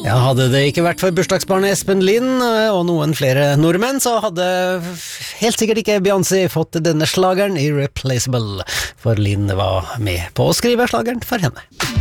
Ja, hadde det ikke vært for bursdagsbarnet Espen Lind og noen flere nordmenn, så hadde helt sikkert ikke Beyoncé fått denne slageren Irreplaceable, for Lind var med på å skrive slageren for henne.